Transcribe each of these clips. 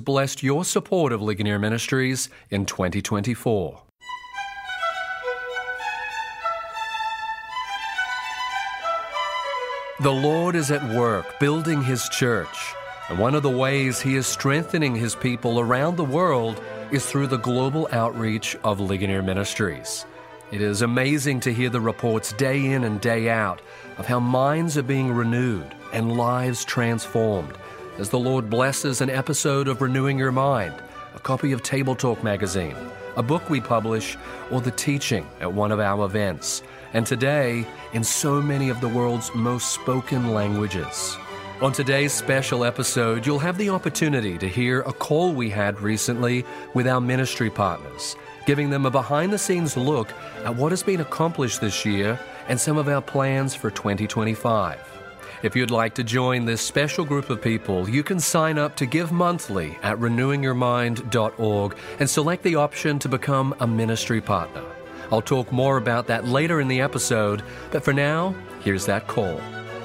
blessed your support of Ligonier Ministries in 2024. The Lord is at work building His church, and one of the ways He is strengthening His people around the world is through the global outreach of Ligonier Ministries. It is amazing to hear the reports day in and day out of how minds are being renewed and lives transformed as the Lord blesses an episode of Renewing Your Mind, a copy of Table Talk magazine, a book we publish, or the teaching at one of our events, and today in so many of the world's most spoken languages. On today's special episode, you'll have the opportunity to hear a call we had recently with our ministry partners, giving them a behind-the-scenes look at what has been accomplished this year and some of our plans for 2025. If you'd like to join this special group of people, you can sign up to give monthly at renewingyourmind.org and select the option to become a ministry partner. I'll talk more about that later in the episode, but for now, here's that call.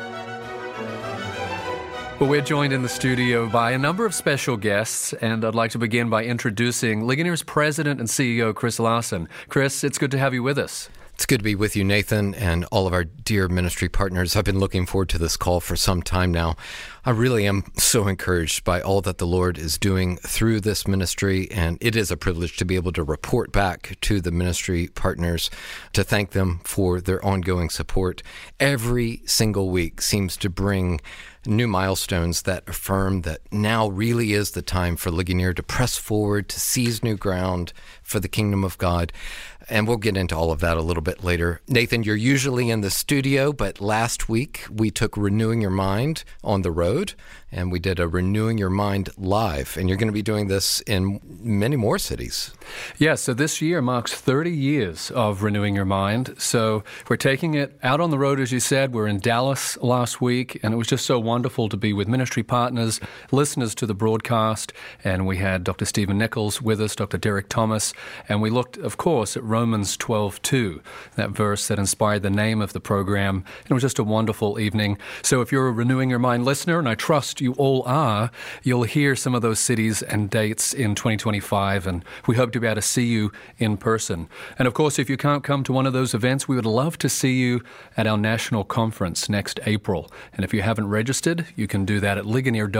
Well, we're joined in the studio by a number of special guests, and I'd like to begin by introducing Ligonier's President and CEO, Chris Larson. Chris, it's good to have you with us. It's good to be with you, Nathan, and all of our dear ministry partners. I've been looking forward to this call for some time now. I really am so encouraged by all that the Lord is doing through this ministry, and it is a privilege to be able to report back to the ministry partners, to thank them for their ongoing support. Every single week seems to bring new milestones that affirm that now really is the time for Ligonier to press forward, to seize new ground for the kingdom of God. And we'll get into all of that a little bit later. Nathan, you're usually in the studio, but last week we took Renewing Your Mind on the road, and we did a Renewing Your Mind live. And you're going to be doing this in many more cities. Yeah, so this year marks 30 years of Renewing Your Mind. So we're taking it out on the road, as you said. We're in Dallas last week, and it was just so wonderful to be with ministry partners, listeners to the broadcast. And we had Dr. Stephen Nichols with us, Dr. Derek Thomas, and we looked, of course, at Romans 12:2, that verse that inspired the name of the program. And it was just a wonderful evening. So if you're a Renewing Your Mind listener, and I trust you all are, you'll hear some of those cities and dates in 2025, and we hope to be able to see you in person. And of course, if you can't come to one of those events, we would love to see you at our national conference next April. And if you haven't registered, you can do that at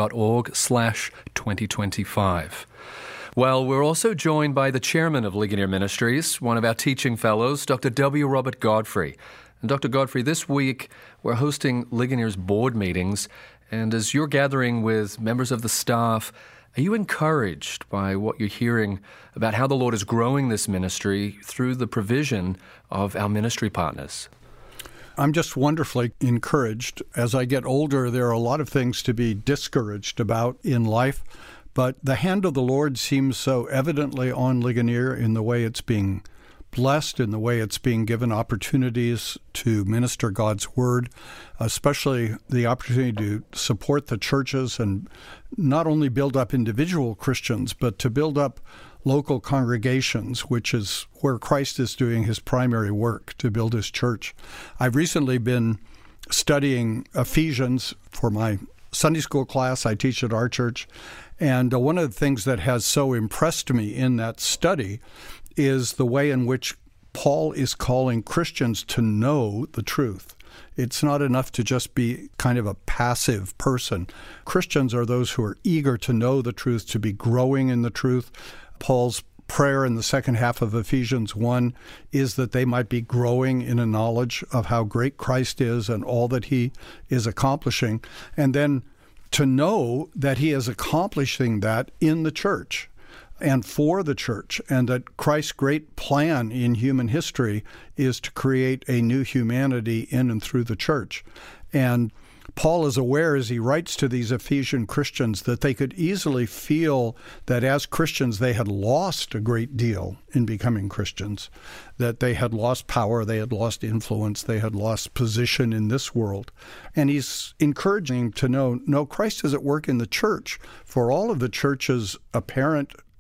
ligonier.org/2025. Well, we're also joined by the chairman of Ligonier Ministries, one of our teaching fellows, Dr. W. Robert Godfrey. And Dr. Godfrey, this week we're hosting Ligonier's board meetings, and as you're gathering with members of the staff, are you encouraged by what you're hearing about how the Lord is growing this ministry through the provision of our ministry partners? I'm just wonderfully encouraged. As I get older, there are a lot of things to be discouraged about in life, but the hand of the Lord seems so evidently on Ligonier in the way it's being blessed, in the way it's being given opportunities to minister God's word, especially the opportunity to support the churches and not only build up individual Christians, but to build up local congregations, which is where Christ is doing his primary work, to build his church. I've recently been studying Ephesians for my Sunday school class I teach at our church, and one of the things that has so impressed me in that study is the way in which Paul is calling Christians to know the truth. It's not enough to just be kind of a passive person. Christians are those who are eager to know the truth, to be growing in the truth. Paul's prayer in the second half of Ephesians 1 is that they might be growing in a knowledge of how great Christ is and all that he is accomplishing, and then to know that he is accomplishing that in the church and for the church, and that Christ's great plan in human history is to create a new humanity in and through the church. And Paul is aware as he writes to these Ephesian Christians that they could easily feel that as Christians they had lost a great deal in becoming Christians, that they had lost power, they had lost influence, they had lost position in this world. And he's encouraging to know, no, Christ is at work in the church for all of the church's apparent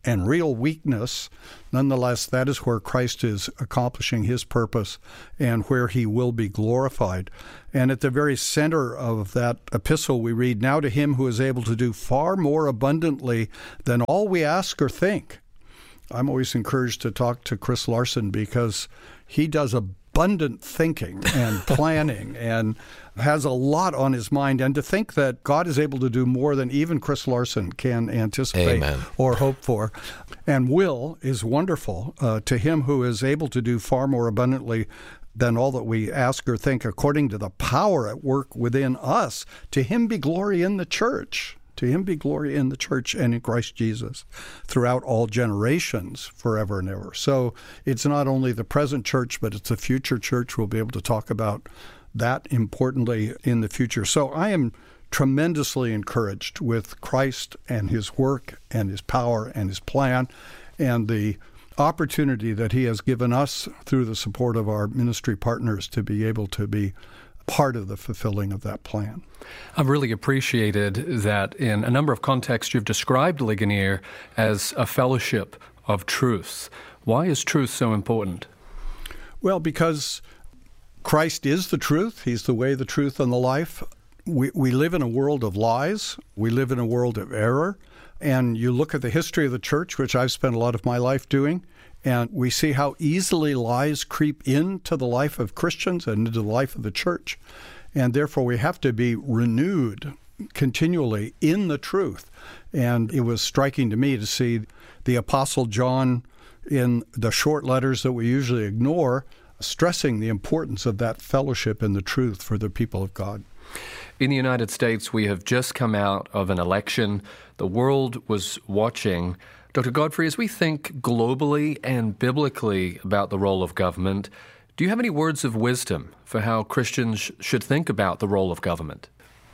and real weakness, nonetheless, that is where Christ is accomplishing his purpose and where he will be glorified. And at the very center of that epistle, we read, "Now to him who is able to do far more abundantly than all we ask or think." I'm always encouraged to talk to Chris Larson because he does abundant thinking and planning and has a lot on his mind. And to think that God is able to do more than even Chris Larson can anticipate Amen. or hope for and will is wonderful. To him who is able to do far more abundantly than all that we ask or think, according to the power at work within us, to him be glory in the church. To him be glory in the church and in Christ Jesus throughout all generations, forever and ever. So it's not only the present church, but it's the future church. We'll be able to talk about that importantly in the future. So I am tremendously encouraged with Christ and his work and his power and his plan and the opportunity that he has given us through the support of our ministry partners to be able to be part of the fulfilling of that plan. I've really appreciated that in a number of contexts you've described Ligonier as a fellowship of truth. Why is truth so important? Well, because Christ is the truth. He's the way, the truth, and the life. We live in a world of lies. We live in a world of error. And you look at the history of the church, which I've spent a lot of my life doing, and we see how easily lies creep into the life of Christians and into the life of the church. And therefore, we have to be renewed continually in the truth. And it was striking to me to see the Apostle John in the short letters that we usually ignore, stressing the importance of that fellowship in the truth for the people of God. In the United States, we have just come out of an election. The world was watching. Dr. Godfrey, as we think globally and biblically about the role of government, do you have any words of wisdom for how Christians should think about the role of government?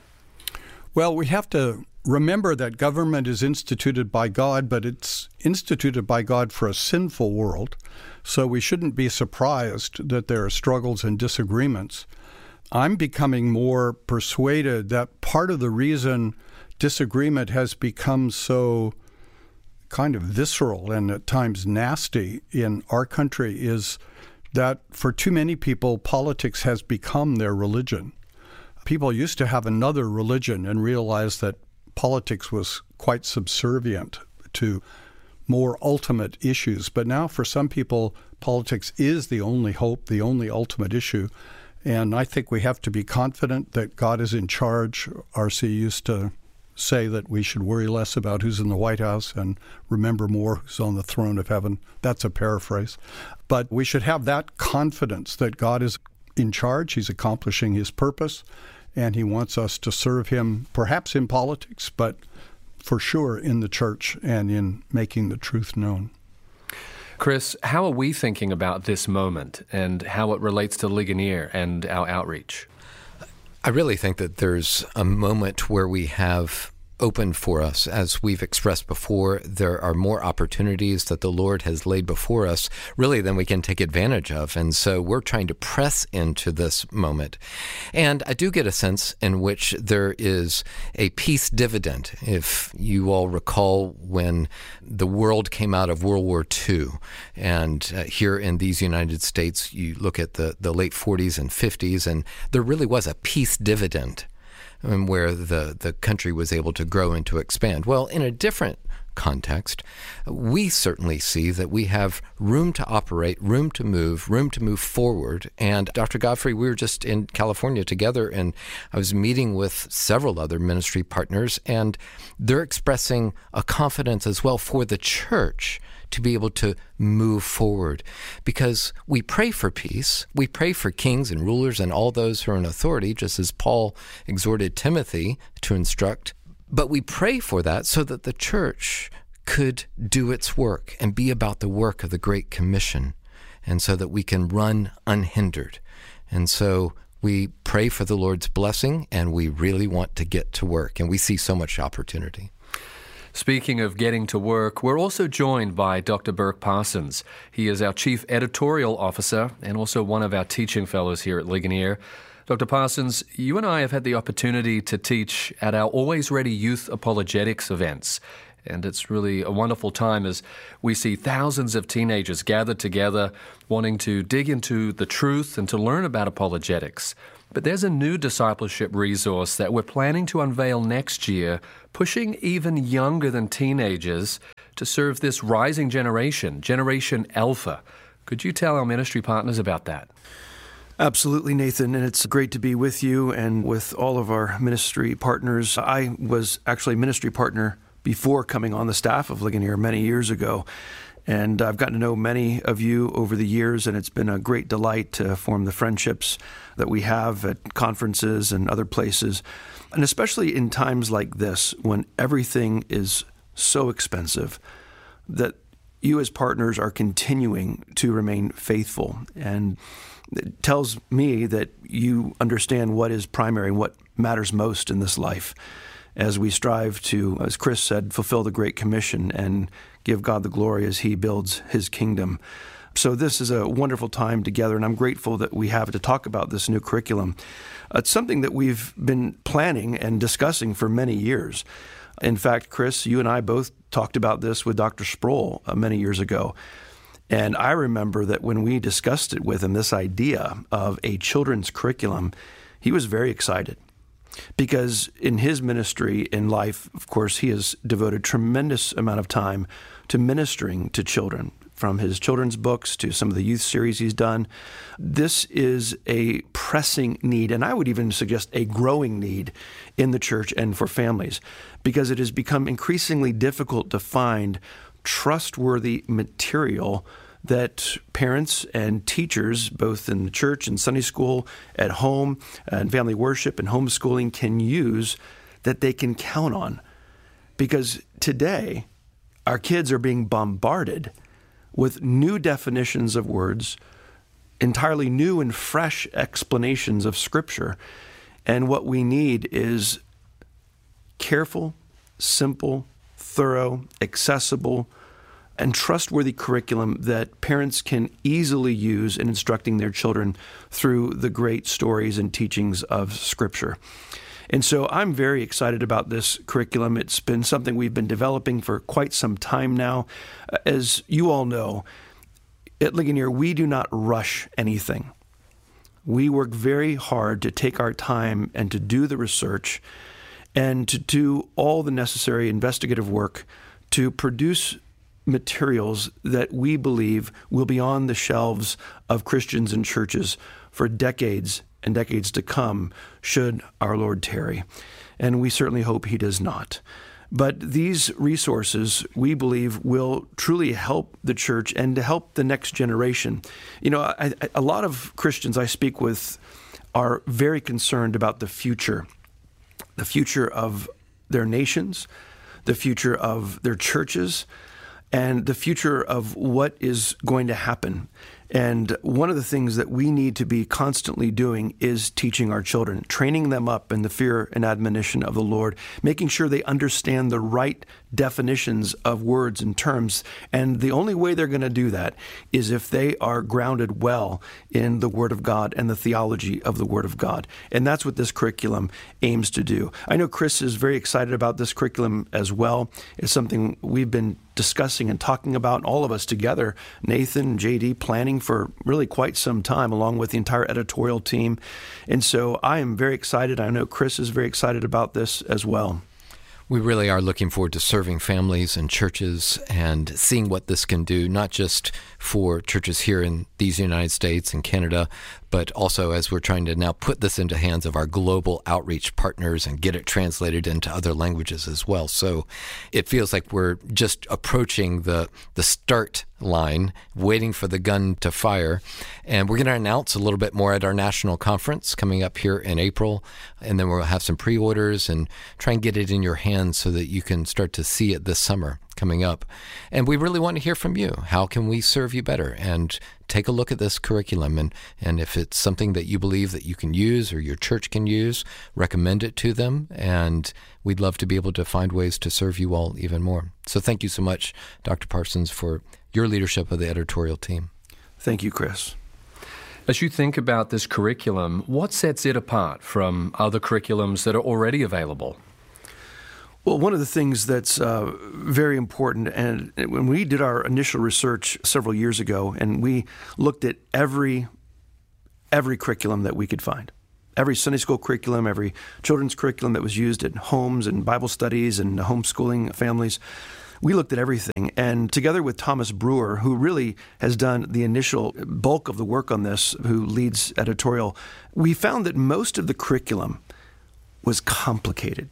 Well, we have to remember that government is instituted by God, but it's instituted by God for a sinful world. So we shouldn't be surprised that there are struggles and disagreements. I'm becoming more persuaded that part of the reason disagreement has become so kind of visceral and at times nasty in our country is that for too many people, politics has become their religion. People used to have another religion and realized that politics was quite subservient to more ultimate issues. But now for some people, politics is the only hope, the only ultimate issue. And I think we have to be confident that God is in charge. R.C. used to say that we should worry less about who's in the White House and remember more who's on the throne of heaven. That's a paraphrase. But we should have that confidence that God is in charge. He's accomplishing his purpose, and he wants us to serve him, perhaps in politics, but for sure in the church and in making the truth known. Chris, how are we thinking about this moment and how it relates to Ligonier and our outreach? I really think that there's a moment where we have opened for us. As we've expressed before, there are more opportunities that the Lord has laid before us, really, than we can take advantage of. And so we're trying to press into this moment. And I do get a sense in which there is a peace dividend. If you all recall when the world came out of World War II, and here in these United States, you look at the late 40s and 50s, and there really was a peace dividend where the country was able to grow and to expand. Well, in a different context, we certainly see that we have room to operate, room to move forward. And Dr. Godfrey, we were just in California together, and I was meeting with several other ministry partners, and they're expressing a confidence as well for the church to be able to move forward. Because we pray for peace, we pray for kings and rulers and all those who are in authority, just as Paul exhorted Timothy to instruct. But we pray for that so that the church could do its work and be about the work of the Great Commission, and so that we can run unhindered. And so we pray for the Lord's blessing, and we really want to get to work, and we see so much opportunity. Speaking of getting to work, we're also joined by Dr. Burk Parsons. He is our Chief Editorial Officer and also one of our teaching fellows here at Ligonier. Dr. Parsons, you and I have had the opportunity to teach at our Always Ready Youth Apologetics events. And it's really a wonderful time as we see thousands of teenagers gathered together wanting to dig into the truth and to learn about apologetics. But there's a new discipleship resource that we're planning to unveil next year, pushing even younger than teenagers to serve this rising generation, Generation Alpha. Could you tell our ministry partners about that? Absolutely, Nathan, and it's great to be with you and with all of our ministry partners. I was actually a ministry partner before coming on the staff of Ligonier many years ago, and I've gotten to know many of you over the years, and it's been a great delight to form the friendships that we have at conferences and other places, and especially in times like this when everything is so expensive, that you as partners are continuing to remain faithful. And it tells me that you understand what is primary and what matters most in this life as we strive to, as Chris said, fulfill the Great Commission and give God the glory as He builds His kingdom. So this is a wonderful time together, and I'm grateful that we have to talk about this new curriculum. It's something that we've been planning and discussing for many years. In fact, Chris, you and I both talked about this with Dr. Sproul many years ago. And I remember that when we discussed it with him, this idea of a children's curriculum, he was very excited. Because in his ministry in life, of course, he has devoted tremendous amount of time to ministering to children, from his children's books to some of the youth series he's done. This is a pressing need, and I would even suggest a growing need in the church and for families, because it has become increasingly difficult to find trustworthy material that parents and teachers, both in the church and Sunday school, at home, and family worship and homeschooling, can use that they can count on. Because today, our kids are being bombarded with new definitions of words, entirely new and fresh explanations of Scripture. And what we need is careful, simple, thorough, accessible, and trustworthy curriculum that parents can easily use in instructing their children through the great stories and teachings of Scripture. And so I'm very excited about this curriculum. It's been something we've been developing for quite some time now. As you all know, at Ligonier, we do not rush anything. We work very hard to take our time and to do the research and to do all the necessary investigative work to produce materials that we believe will be on the shelves of Christians and churches for decades and decades to come, should our Lord tarry. And we certainly hope He does not. But these resources, we believe, will truly help the church and to help the next generation. You know, a lot of Christians I speak with are very concerned about the future of their nations, the future of their churches, and the future of what is going to happen. And one of the things that we need to be constantly doing is teaching our children, training them up in the fear and admonition of the Lord, making sure they understand the right definitions of words and terms. And the only way they're going to do that is if they are grounded well in the Word of God and the theology of the Word of God. And that's what this curriculum aims to do. I know Chris is very excited about this curriculum as well. It's something we've been discussing and talking about, all of us together, Nathan and JD, planning for really quite some time, along with the entire editorial team. And so I am very excited. I know Chris is very excited about this as well. We really are looking forward to serving families and churches and seeing what this can do, not just for churches here in these United States and Canada, but also as we're trying to now put this into hands of our global outreach partners and get it translated into other languages as well. So it feels like we're just approaching the start line, waiting for the gun to fire. And we're going to announce a little bit more at our national conference coming up here in April. And then we'll have some pre-orders and try and get it in your hands so that you can start to see it this summer coming up. And we really want to hear from you. How can we serve you better? And take a look at this curriculum. And if it's something that you believe that you can use or your church can use, recommend it to them. And we'd love to be able to find ways to serve you all even more. So thank you so much, Dr. Parsons, for your leadership of the editorial team. Thank you, Chris. As you think about this curriculum, what sets it apart from other curriculums that are already available? Well, one of the things that's very important, and when we did our initial research several years ago, and we looked at every curriculum that we could find, every Sunday school curriculum, every children's curriculum that was used in homes and Bible studies and homeschooling families, we looked at everything. And together with Thomas Brewer, who really has done the initial bulk of the work on this, who leads editorial, we found that most of the curriculum was complicated.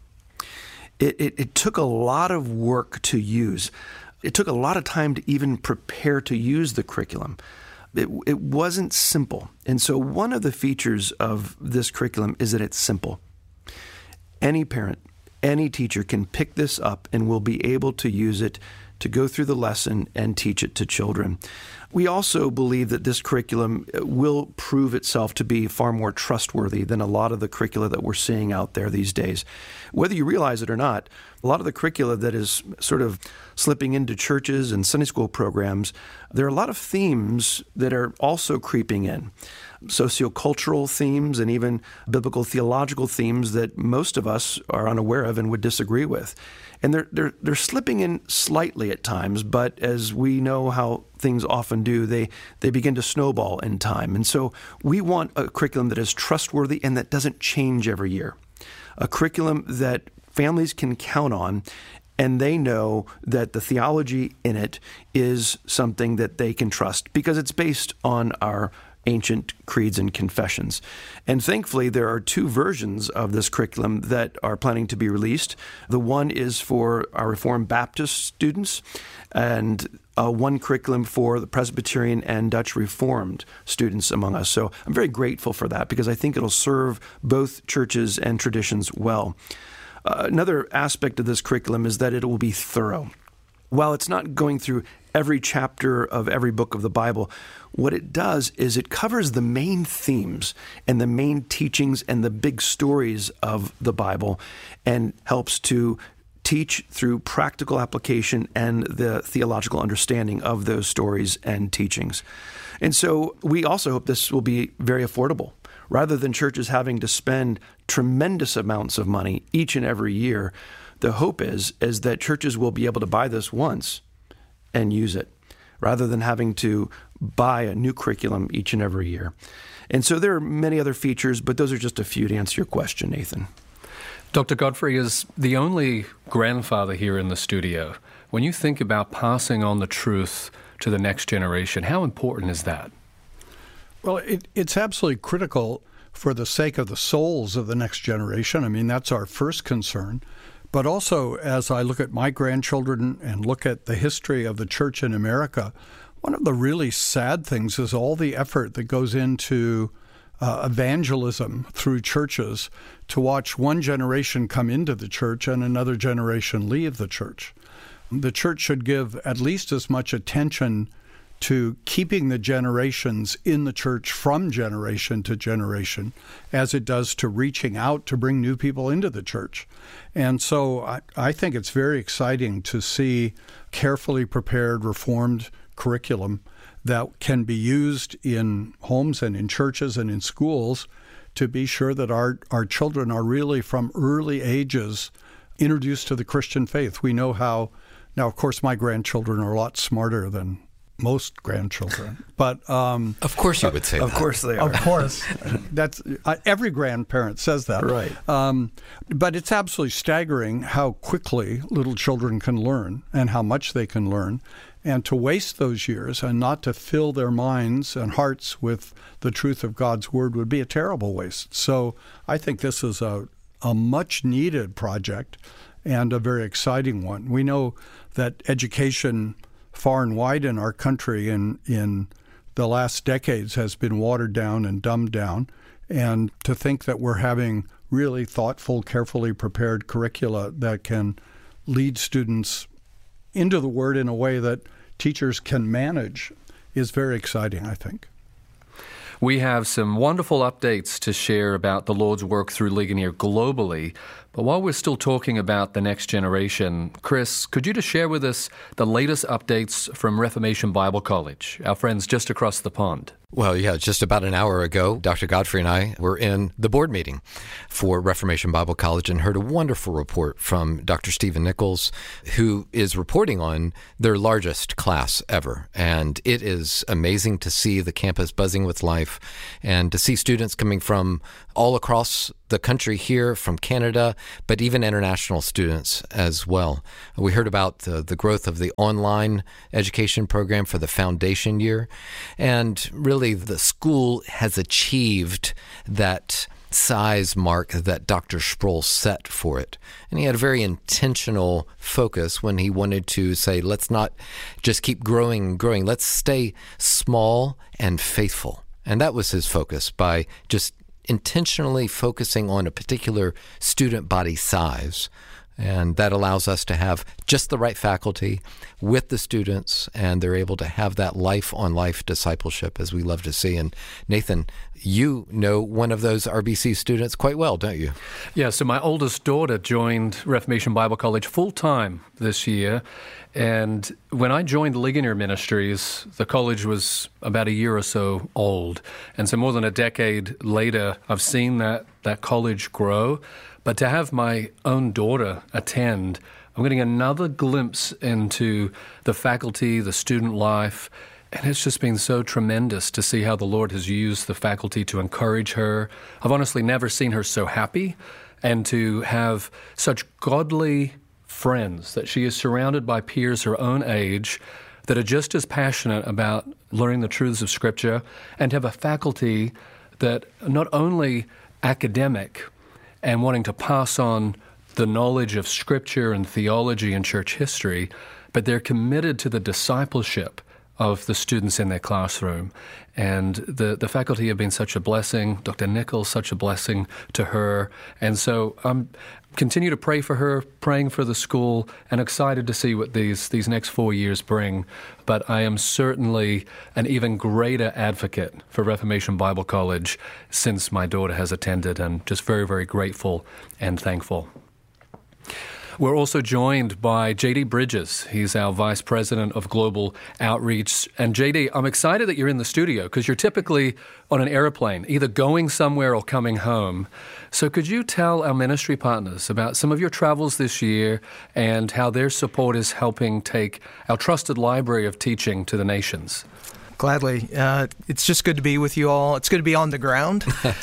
It took a lot of work to use. It took a lot of time to even prepare to use the curriculum. It wasn't simple. And so one of the features of this curriculum is that it's simple. Any parent, any teacher can pick this up and will be able to use it to go through the lesson and teach it to children. We also believe that this curriculum will prove itself to be far more trustworthy than a lot of the curricula that we're seeing out there these days. Whether you realize it or not, a lot of the curricula that is sort of slipping into churches and Sunday school programs, there are a lot of themes that are also creeping in. Sociocultural themes and even biblical theological themes that most of us are unaware of and would disagree with. And they're slipping in slightly at times, but as we know how things often do, they begin to snowball in time. And so we want a curriculum that is trustworthy and that doesn't change every year. A curriculum that families can count on, and they know that the theology in it is something that they can trust because it's based on our ancient creeds and confessions. And thankfully, there are two versions of this curriculum that are planning to be released. The one is for our Reformed Baptist students, and one curriculum for the Presbyterian and Dutch Reformed students among us. So I'm very grateful for that because I think it'll serve both churches and traditions well. Another aspect of this curriculum is that it will be thorough. While it's not going through every chapter of every book of the Bible, what it does is it covers the main themes and the main teachings and the big stories of the Bible and helps to teach through practical application and the theological understanding of those stories and teachings. And so we also hope this will be very affordable. Rather than churches having to spend tremendous amounts of money each and every year, the hope is that churches will be able to buy this once and use it, rather than having to buy a new curriculum each and every year. And so there are many other features, but those are just a few to answer your question, Nathan. Dr. Godfrey is the only grandfather here in the studio. When you think about passing on the truth to the next generation, how important is that? Well, it's absolutely critical for the sake of the souls of the next generation. I mean, that's our first concern. But also, as I look at my grandchildren and look at the history of the church in America, one of the really sad things is all the effort that goes into evangelism through churches to watch one generation come into the church and another generation leave the church. The church should give at least as much attention to keeping the generations in the church from generation to generation as it does to reaching out to bring new people into the church. And so I think it's very exciting to see carefully prepared Reformed curriculum that can be used in homes and in churches and in schools to be sure that our children are really from early ages introduced to the Christian faith. We know how, now of course my grandchildren are a lot smarter than most grandchildren, but of course you would say of that. Course they are. Of course, that's every grandparent says that, right? But it's absolutely staggering how quickly little children can learn and how much they can learn, and to waste those years and not to fill their minds and hearts with the truth of God's word would be a terrible waste. So I think this is a much needed project and a very exciting one. We know that education far and wide in our country in the last decades has been watered down and dumbed down. And to think that we're having really thoughtful, carefully prepared curricula that can lead students into the Word in a way that teachers can manage is very exciting, I think. We have some wonderful updates to share about the Lord's work through Ligonier globally. But while we're still talking about the next generation, Chris, could you just share with us the latest updates from Reformation Bible College, our friends just across the pond? Well, yeah, just about an hour ago, Dr. Godfrey and I were in the board meeting for Reformation Bible College and heard a wonderful report from Dr. Stephen Nichols, who is reporting on their largest class ever. And it is amazing to see the campus buzzing with life and to see students coming from all across the country here, from Canada, but even international students as well. We heard about the growth of the online education program for the foundation year, and really the school has achieved that size mark that Dr. Sproul set for it. And he had a very intentional focus when he wanted to say, let's not just keep growing, let's stay small and faithful. And that was his focus, by just intentionally focusing on a particular student body size. And that allows us to have just the right faculty with the students, and they're able to have that life-on-life discipleship, as we love to see. And Nathan, you know one of those RBC students quite well, don't you? Yeah, so my oldest daughter joined Reformation Bible College full-time this year. And when I joined Ligonier Ministries, the college was about a year or so old. And so more than a decade later, I've seen that college grow. But to have my own daughter attend, I'm getting another glimpse into the faculty, the student life, and it's just been so tremendous to see how the Lord has used the faculty to encourage her. I've honestly never seen her so happy, and to have such godly friends, that she is surrounded by peers her own age that are just as passionate about learning the truths of Scripture, and have a faculty that are not only academic and wanting to pass on the knowledge of Scripture and theology and church history, but they're committed to the discipleship of the students in their classroom. And the faculty have been such a blessing. Dr. Nichols, such a blessing to her. And so I'm continue to pray for her, praying for the school, and excited to see what these next 4 years bring. But I am certainly an even greater advocate for Reformation Bible College since my daughter has attended, and just very, very grateful and thankful. We're also joined by J.D. Bridges. He's our Vice President of Global Outreach. And J.D., I'm excited that you're in the studio because you're typically on an airplane, either going somewhere or coming home. So could you tell our ministry partners about some of your travels this year and how their support is helping take our trusted library of teaching to the nations? Gladly. It's just good to be with you all. It's good to be on the ground.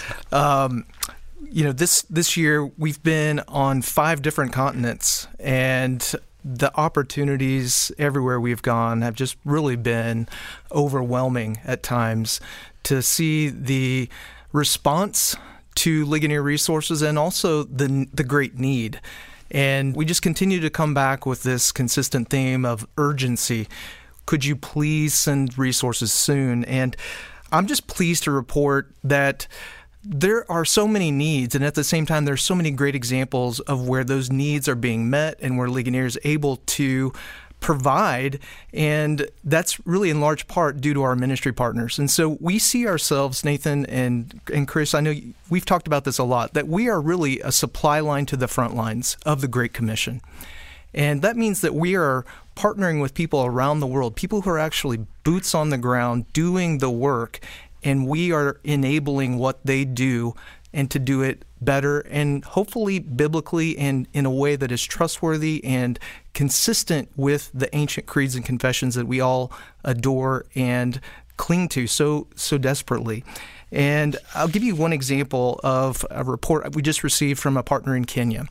This year we've been on 5 different continents, and the opportunities everywhere we've gone have just really been overwhelming at times to see the response to Ligonier Resources and also the great need. And we just continue to come back with this consistent theme of urgency. Could you please send resources soon? And I'm just pleased to report that there are so many needs, and at the same time, there's so many great examples of where those needs are being met and where Ligonier is able to provide, and that's really in large part due to our ministry partners. And so we see ourselves, Nathan and Chris, I know we've talked about this a lot, that we are really a supply line to the front lines of the Great Commission. And that means that we are partnering with people around the world, people who are actually boots on the ground doing the work, and we are enabling what they do and to do it better and hopefully biblically and in a way that is trustworthy and consistent with the ancient creeds and confessions that we all adore and cling to so desperately. And I'll give you one example of a report we just received from a partner in Kenya.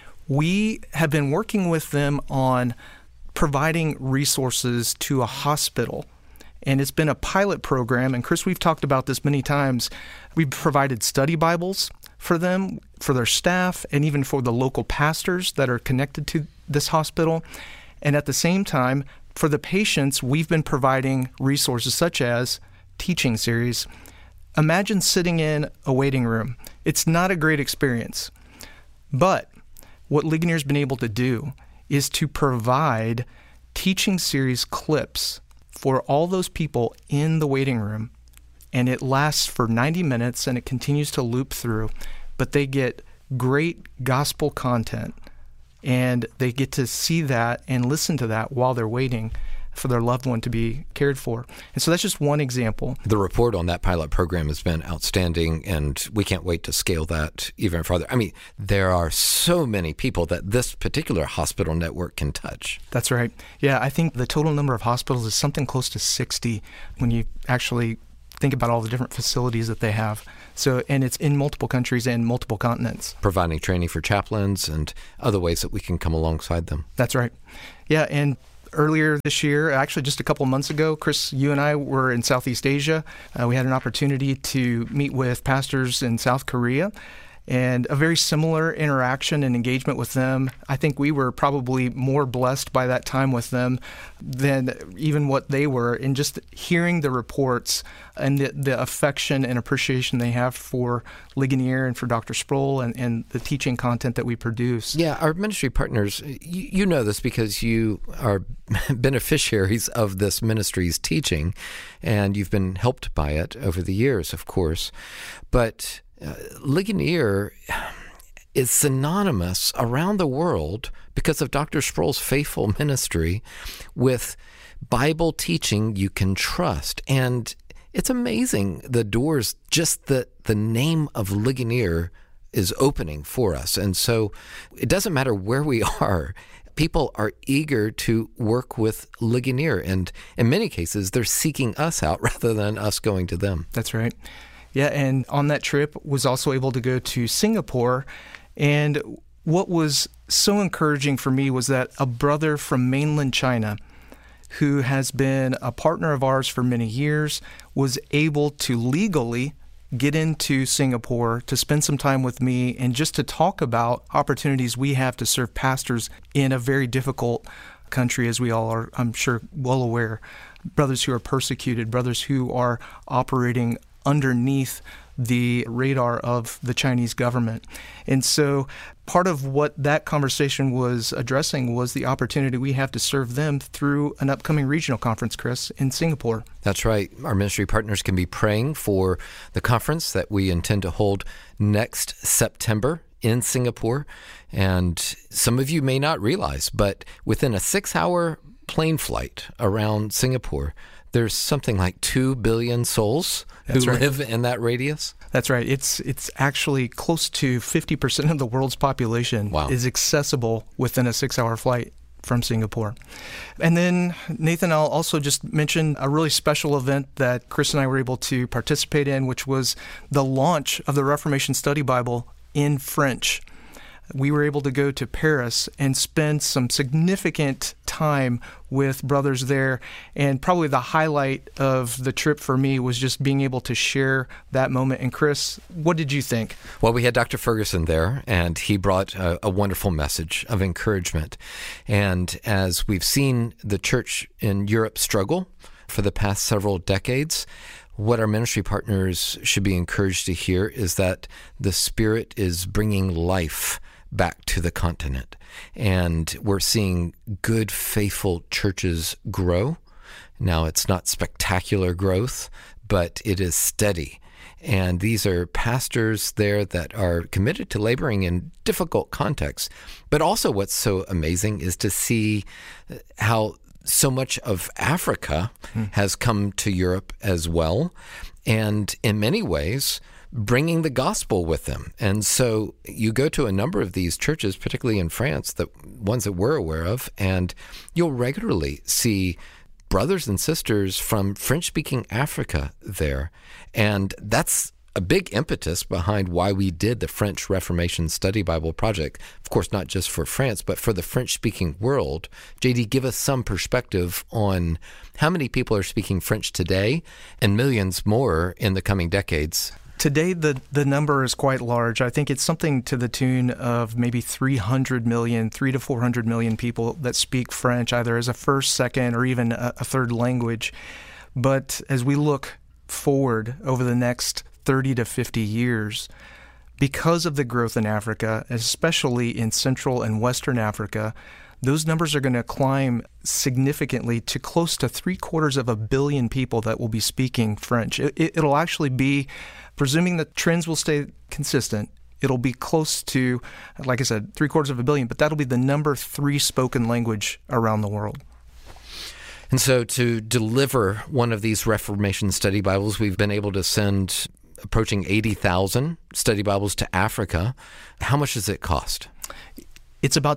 We have been working with them on providing resources to a hospital. And it's been a pilot program. And Chris, we've talked about this many times. We've provided study Bibles for them, for their staff, and even for the local pastors that are connected to this hospital. And at the same time, for the patients, we've been providing resources such as teaching series. Imagine sitting in a waiting room. It's not a great experience. But what Ligonier's been able to do is to provide teaching series clips for all those people in the waiting room, and it lasts for 90 minutes and it continues to loop through, but they get great gospel content, and they get to see that and listen to that while they're waiting for their loved one to be cared for. And so that's just one example. The report on that pilot program has been outstanding, and we can't wait to scale that even further. I mean, there are so many people that this particular hospital network can touch. That's right. Yeah, I think the total number of hospitals is something close to 60 when you actually think about all the different facilities that they have. So, and it's in multiple countries and multiple continents. Providing training for chaplains and other ways that we can come alongside them. That's right. Yeah, and earlier this year, actually just a couple of months ago, Chris, you and I were in Southeast Asia. We had an opportunity to meet with pastors in South Korea, and a very similar interaction and engagement with them. I think we were probably more blessed by that time with them than even what they were, in just hearing the reports and the affection and appreciation they have for Ligonier and for Dr. Sproul and the teaching content that we produce. Yeah, our ministry partners, you know this because you are beneficiaries of this ministry's teaching, and you've been helped by it over the years, of course. But Ligonier is synonymous around the world because of Dr. Sproul's faithful ministry with Bible teaching you can trust. And it's amazing the doors just the name of Ligonier is opening for us. And so it doesn't matter where we are. People are eager to work with Ligonier, and in many cases, they're seeking us out rather than us going to them. That's right. Yeah, and on that trip was also able to go to Singapore. And what was so encouraging for me was that a brother from mainland China, who has been a partner of ours for many years, was able to legally get into Singapore to spend some time with me and just to talk about opportunities we have to serve pastors in a very difficult country, as we all are, I'm sure, well aware. Brothers who are persecuted, brothers who are operating underneath the radar of the Chinese government. And so part of what that conversation was addressing was the opportunity we have to serve them through an upcoming regional conference, Chris, in Singapore. That's right. Our ministry partners can be praying for the conference that we intend to hold next September in Singapore. And some of you may not realize, but within a 6-hour plane flight around Singapore, there's something like 2 billion souls who live in that radius. That's right. It's actually close to 50% of the world's population is accessible within a 6-hour flight from Singapore. And then, Nathan, I'll also just mention a really special event that Chris and I were able to participate in, which was the launch of the Reformation Study Bible in French. We were able to go to Paris and spend some significant time with brothers there. And probably the highlight of the trip for me was just being able to share that moment. And Chris, what did you think? Well, we had Dr. Ferguson there, and he brought a wonderful message of encouragement. And as we've seen the church in Europe struggle for the past several decades, what our ministry partners should be encouraged to hear is that the Spirit is bringing life back to the continent. And we're seeing good, faithful churches grow. Now, it's not spectacular growth, but it is steady. And these are pastors there that are committed to laboring in difficult contexts. But also what's so amazing is to see how so much of Africa has come to Europe as well. And in many ways, bringing the gospel with them. And so you go to a number of these churches, particularly in France, the ones that we're aware of, and you'll regularly see brothers and sisters from French-speaking Africa there. And that's a big impetus behind why we did the French Reformation Study Bible Project. Of course, not just for France, but for the French-speaking world. JD, give us some perspective on how many people are speaking French today and millions more in the coming decades. Today, the number is quite large. I think it's something to the tune of maybe 300 to 400 million people that speak French, either as a first, second, or even a third language. But as we look forward over the next 30 to 50 years, because of the growth in Africa, especially in Central and Western Africa, those numbers are going to climb significantly to close to 750 million people that will be speaking French. It'll actually be, presuming that trends will stay consistent, it'll be close to, like I said, 750 million, but that'll be the number 3 spoken language around the world. And so to deliver one of these Reformation study Bibles, we've been able to send approaching 80,000 study Bibles to Africa. How much does it cost? It's about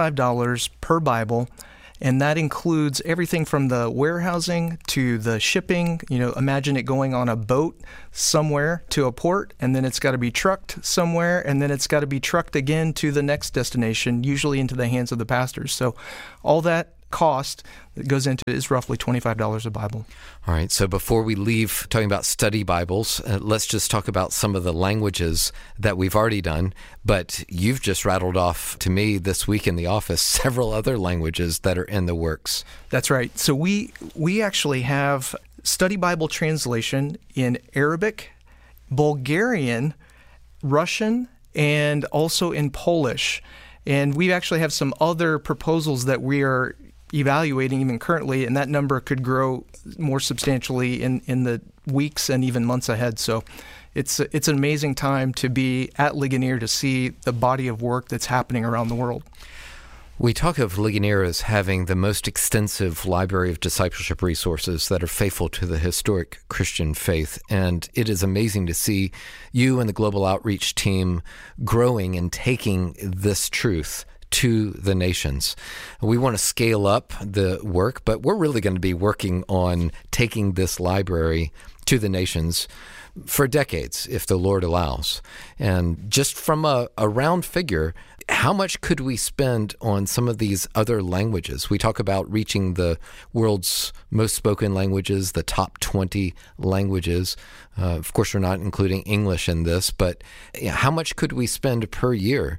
$25 per Bible, and that includes everything from the warehousing to the shipping. Imagine it going on a boat somewhere to a port, and then it's got to be trucked somewhere, and then it's got to be trucked again to the next destination, usually into the hands of the pastors. So all that cost that goes into it is roughly $25 a Bible. All right, so before we leave talking about study Bibles, let's just talk about some of the languages that we've already done. But you've just rattled off to me this week in the office several other languages that are in the works. That's right. So we actually have study Bible translation in Arabic, Bulgarian, Russian, and also in Polish. And we actually have some other proposals that we are evaluating even currently, and that number could grow more substantially in the weeks and even months ahead. So it's an amazing time to be at Ligonier to see the body of work that's happening around the world. We talk of Ligonier as having the most extensive library of discipleship resources that are faithful to the historic Christian faith, and it is amazing to see you and the Global Outreach team growing and taking this truth to the nations. We want to scale up the work, but we're really going to be working on taking this library to the nations for decades, if the Lord allows. And just from a round figure, how much could we spend on some of these other languages? We talk about reaching the world's most spoken languages, the top 20 languages. Of course, we're not including English in this, but how much could we spend per year?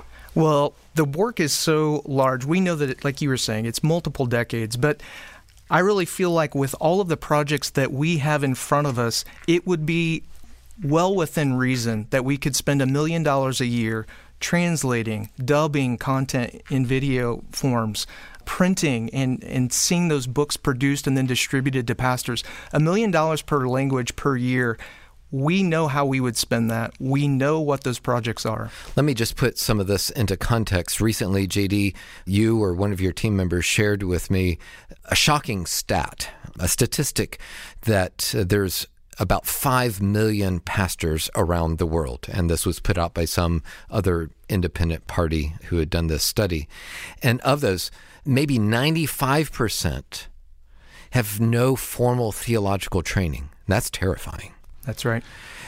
Well, the work is so large. We know that, like you were saying, it's multiple decades, but I really feel like with all of the projects that we have in front of us, it would be well within reason that we could spend $1 million a year translating, dubbing content in video forms, printing, and seeing those books produced and then distributed to pastors. $1 million per language per year. We know how we would spend that. We know what those projects are. Let me just put some of this into context. Recently, JD, you or one of your team members shared with me a shocking stat, a statistic that there's about 5 million pastors around the world. And this was put out by some other independent party who had done this study. And of those, maybe 95% have no formal theological training. That's terrifying. That's right.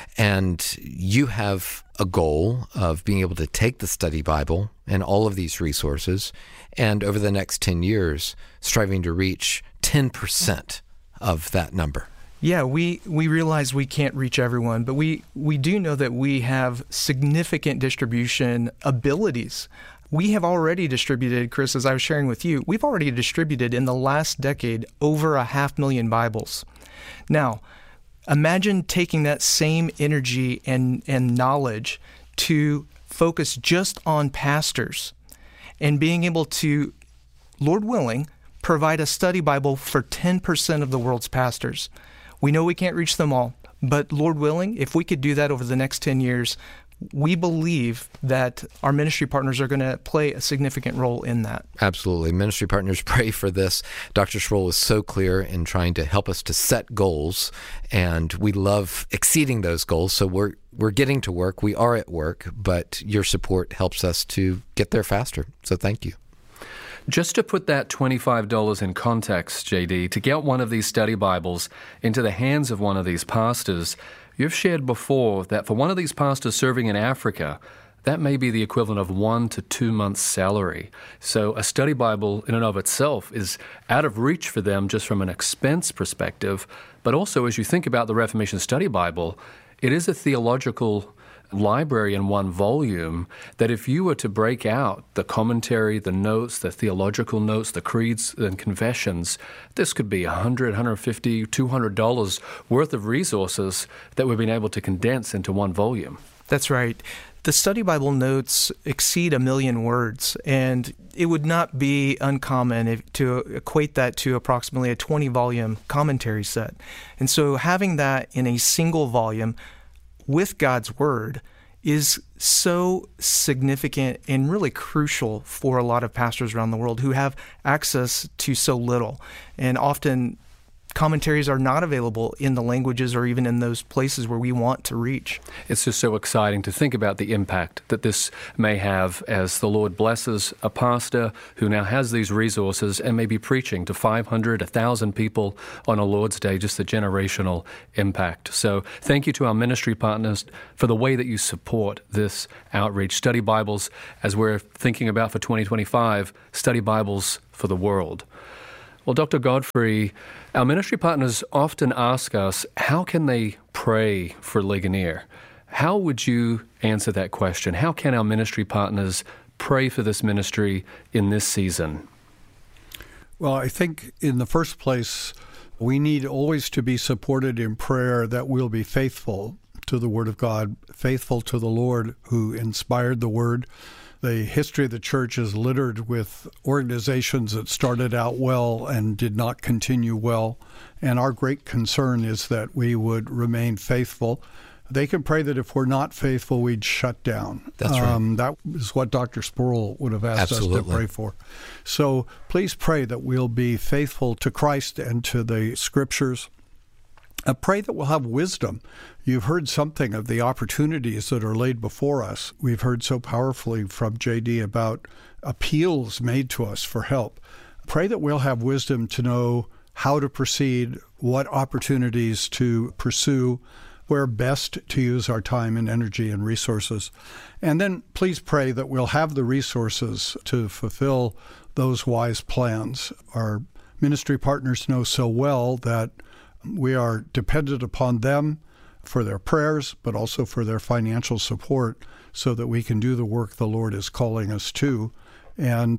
And you have a goal of being able to take the study Bible and all of these resources, and over the next 10 years, striving to reach 10% of that number. Yeah, we realize we can't reach everyone, but we do know that we have significant distribution abilities. We have already distributed, Chris, as I was sharing with you, we've already distributed in the last decade over 500,000 Bibles. Now, imagine taking that same energy and knowledge to focus just on pastors and being able to, Lord willing, provide a study Bible for 10% of the world's pastors. We know we can't reach them all, but Lord willing, if we could do that over the next 10 years, we believe that our ministry partners are going to play a significant role in that. Absolutely. Ministry partners pray for this. Dr. Schroll is so clear in trying to help us to set goals, and we love exceeding those goals. So we're getting to work. We are at work, but your support helps us to get there faster. So thank you. Just to put that $25 in context, JD, to get one of these study Bibles into the hands of one of these pastors, you've shared before that for one of these pastors serving in Africa, that may be the equivalent of 1 to 2 months' salary. So a study Bible in and of itself is out of reach for them just from an expense perspective. But also, as you think about the Reformation Study Bible, it is a theological library in one volume that if you were to break out the commentary, the notes, the theological notes, the creeds and confessions, this could be $100, $150, $200 worth of resources that we've been able to condense into one volume. That's right. The study Bible notes exceed 1 million words, and it would not be uncommon to equate that to approximately a 20-volume commentary set. And so having that in a single volume with God's Word is so significant and really crucial for a lot of pastors around the world who have access to so little. And often commentaries are not available in the languages or even in those places where we want to reach. It's just so exciting to think about the impact that this may have as the Lord blesses a pastor who now has these resources and may be preaching to 500, 1,000 people on a Lord's Day, just the generational impact. So thank you to our ministry partners for the way that you support this outreach. Study Bibles, as we're thinking about for 2025, Study Bibles for the world. Well, Dr. Godfrey, our ministry partners often ask us, how can they pray for Ligonier? How would you answer that question? How can our ministry partners pray for this ministry in this season? Well, I think in the first place, we need always to be supported in prayer that we'll be faithful to the Word of God, faithful to the Lord who inspired the Word. The history of the church is littered with organizations that started out well and did not continue well. And our great concern is that we would remain faithful. They can pray that if we're not faithful, we'd shut down. That's right. That is what Dr. Sproul would have asked us to pray for. So please pray that we'll be faithful to Christ and to the Scriptures. Pray that we'll have wisdom. You've heard something of the opportunities that are laid before us. We've heard so powerfully from J.D. about appeals made to us for help. Pray that we'll have wisdom to know how to proceed, what opportunities to pursue, where best to use our time and energy and resources. And then please pray that we'll have the resources to fulfill those wise plans. Our ministry partners know so well that we are dependent upon them for their prayers, but also for their financial support so that we can do the work the Lord is calling us to. And,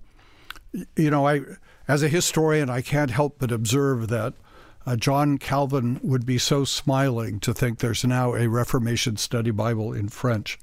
you know, as a historian, I can't help but observe that John Calvin would be so smiling to think there's now a Reformation Study Bible in French.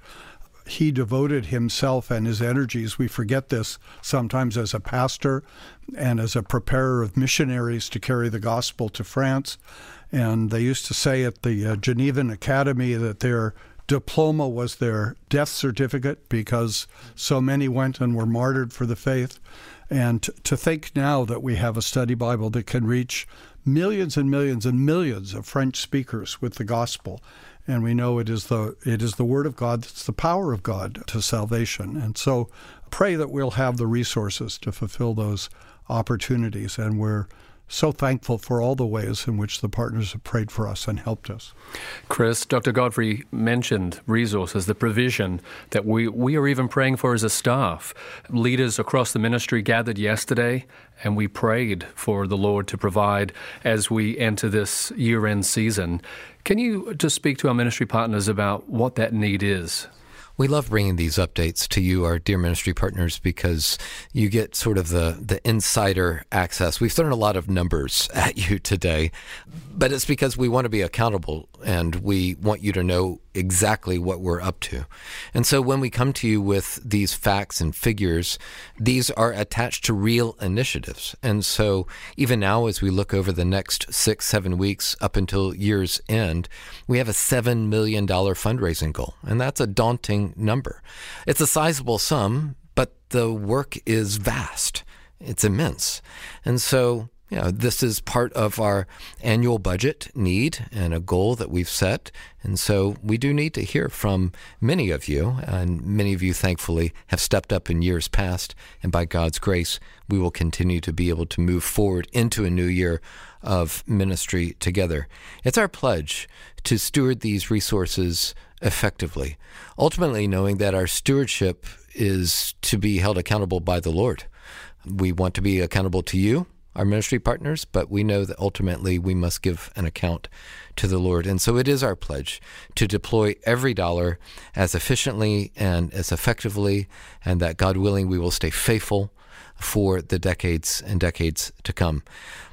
He devoted himself and his energies, we forget this sometimes, as a pastor and as a preparer of missionaries to carry the gospel to France. And they used to say at the Genevan Academy that their diploma was their death certificate because so many went and were martyred for the faith. And to think now that we have a study Bible that can reach millions and millions and millions of French speakers with the gospel. And we know it is the Word of God that's the power of God to salvation. And so pray that we'll have the resources to fulfill those opportunities. And we're so thankful for all the ways in which the partners have prayed for us and helped us. Chris, Dr. Godfrey mentioned resources, the provision that we are even praying for as a staff. Leaders across the ministry gathered yesterday, and we prayed for the Lord to provide as we enter this year-end season. Can you just speak to our ministry partners about what that need is? We love bringing these updates to you, our dear ministry partners, because you get sort of the insider access. We've thrown a lot of numbers at you today, but it's because we want to be accountable and we want you to know exactly what we're up to. And so when we come to you with these facts and figures, these are attached to real initiatives. And so even now, as we look over the next 6-7 weeks up until year's end, we have a $7 million fundraising goal. And that's a daunting number. It's a sizable sum, but the work is vast. It's immense. And so this is part of our annual budget need and a goal that we've set. And so we do need to hear from many of you, and many of you, thankfully, have stepped up in years past. And by God's grace, we will continue to be able to move forward into a new year of ministry together. It's our pledge to steward these resources effectively, ultimately knowing that our stewardship is to be held accountable by the Lord. We want to be accountable to you, our ministry partners, but we know that ultimately we must give an account to the Lord. And so it is our pledge to deploy every dollar as efficiently and as effectively, and that, God willing, we will stay faithful for the decades and decades to come.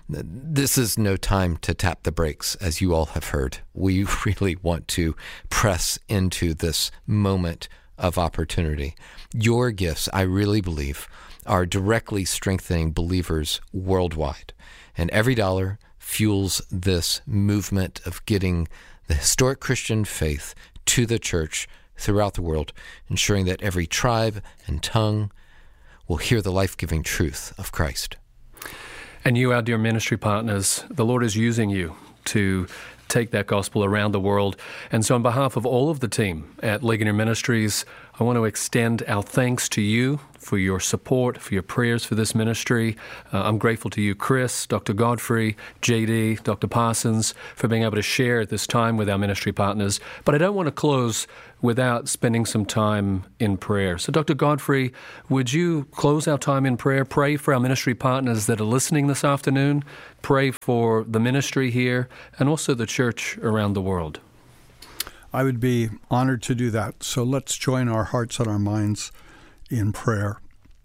This is no time to tap the brakes, as you all have heard. We really want to press into this moment of opportunity. Your gifts, I really believe, are directly strengthening believers worldwide. And every dollar fuels this movement of getting the historic Christian faith to the church throughout the world, ensuring that every tribe and tongue will hear the life-giving truth of Christ. And you, our dear ministry partners, the Lord is using you to take that gospel around the world. And so on behalf of all of the team at Ligonier Ministries, I want to extend our thanks to you for your support, for your prayers for this ministry. I'm grateful to you, Chris, Dr. Godfrey, JD, Dr. Parsons, for being able to share at this time with our ministry partners. But I don't want to close without spending some time in prayer. So, Dr. Godfrey, would you close our time in prayer? Pray for our ministry partners that are listening this afternoon. Pray for the ministry here and also the church around the world. I would be honored to do that. So let's join our hearts and our minds in prayer.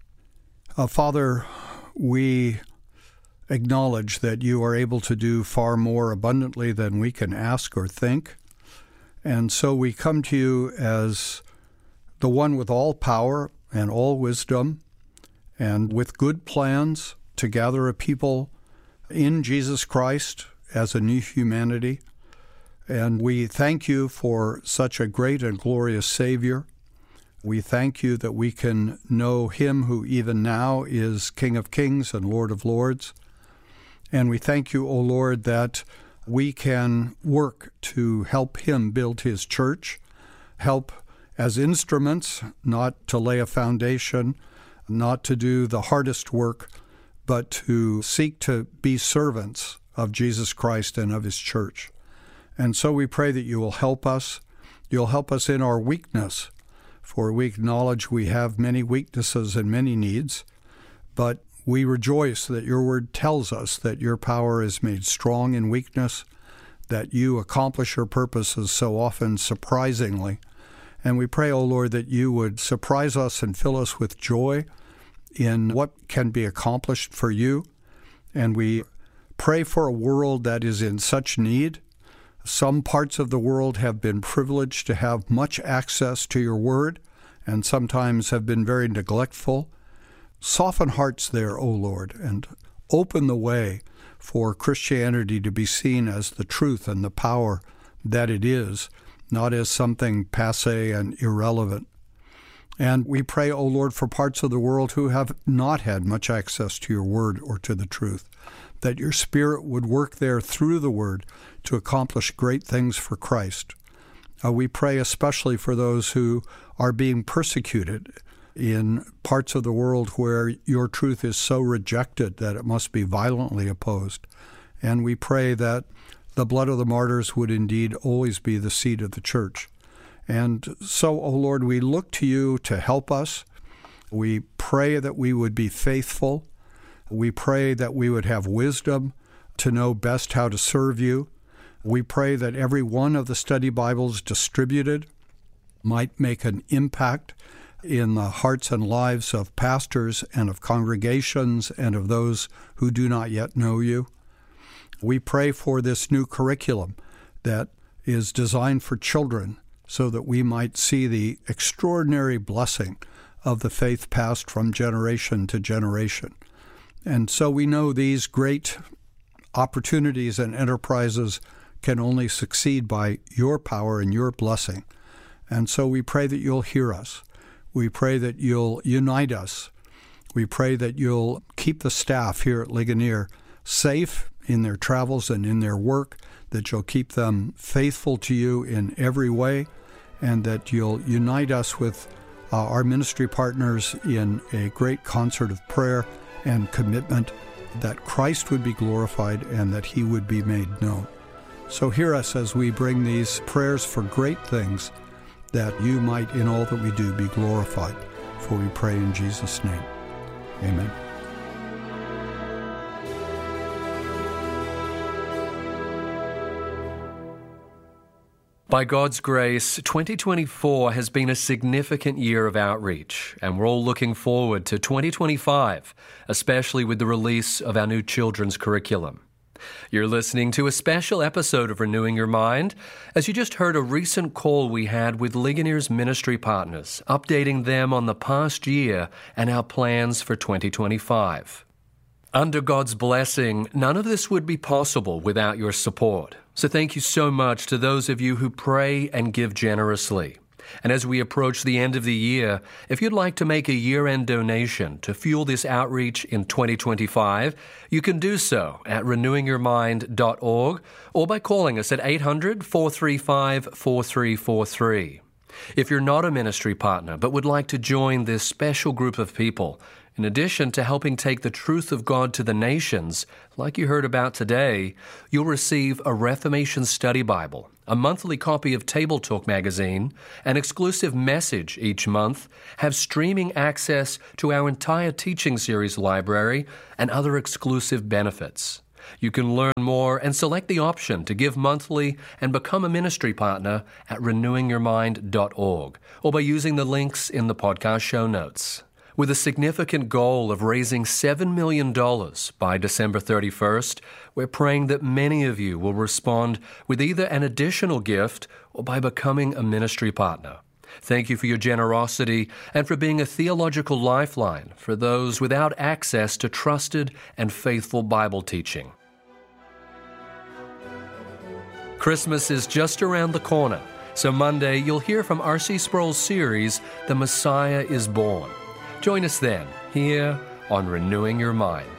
Father, we acknowledge that you are able to do far more abundantly than we can ask or think. And so we come to you as the one with all power and all wisdom and with good plans to gather a people in Jesus Christ as a new humanity. And we thank you for such a great and glorious Savior. We thank you that we can know him who even now is King of Kings and Lord of Lords. And we thank you, O Lord, that we can work to help him build his church, help as instruments, not to lay a foundation, not to do the hardest work, but to seek to be servants of Jesus Christ and of his church. And so we pray that you will help us. You'll help us in our weakness, for we acknowledge we have many weaknesses and many needs, but we rejoice that your word tells us that your power is made strong in weakness, that you accomplish your purposes so often surprisingly. And we pray, O Lord, that you would surprise us and fill us with joy in what can be accomplished for you. And we pray for a world that is in such need. Some parts of the world have been privileged to have much access to your word and sometimes have been very neglectful. Soften hearts there, O Lord, and open the way for Christianity to be seen as the truth and the power that it is, not as something passé and irrelevant. And we pray, O Lord, for parts of the world who have not had much access to your word or to the truth, that your Spirit would work there through the word to accomplish great things for Christ. We pray especially for those who are being persecuted in parts of the world where your truth is so rejected that it must be violently opposed. And we pray that the blood of the martyrs would indeed always be the seed of the church. And so, O Lord, we look to you to help us. We pray that we would be faithful. We pray that we would have wisdom to know best how to serve you. We pray that every one of the study Bibles distributed might make an impact in the hearts and lives of pastors and of congregations and of those who do not yet know you. We pray for this new curriculum that is designed for children so that we might see the extraordinary blessing of the faith passed from generation to generation. And so we know these great opportunities and enterprises can only succeed by your power and your blessing. And so we pray that you'll hear us. We pray that you'll unite us. We pray that you'll keep the staff here at Ligonier safe in their travels and in their work, that you'll keep them faithful to you in every way, and that you'll unite us with our ministry partners in a great concert of prayer and commitment that Christ would be glorified and that he would be made known. So hear us as we bring these prayers for great things, that you might in all that we do be glorified. For we pray in Jesus' name. Amen. By God's grace, 2024 has been a significant year of outreach, and we're all looking forward to 2025, especially with the release of our new children's curriculum. You're listening to a special episode of Renewing Your Mind, as you just heard a recent call we had with Ligonier's ministry partners, updating them on the past year and our plans for 2025. Under God's blessing, none of this would be possible without your support. So thank you so much to those of you who pray and give generously. And as we approach the end of the year, if you'd like to make a year-end donation to fuel this outreach in 2025, you can do so at renewingyourmind.org or by calling us at 800-435-4343. If you're not a ministry partner but would like to join this special group of people, in addition to helping take the truth of God to the nations, like you heard about today, you'll receive a Reformation Study Bible, a monthly copy of Table Talk magazine, an exclusive message each month, have streaming access to our entire teaching series library, and other exclusive benefits. You can learn more and select the option to give monthly and become a ministry partner at renewingyourmind.org or by using the links in the podcast show notes. With a significant goal of raising $7 million by December 31st, we're praying that many of you will respond with either an additional gift or by becoming a ministry partner. Thank you for your generosity and for being a theological lifeline for those without access to trusted and faithful Bible teaching. Christmas is just around the corner, so Monday you'll hear from R.C. Sproul's series, The Messiah is Born. Join us then, here on Renewing Your Mind.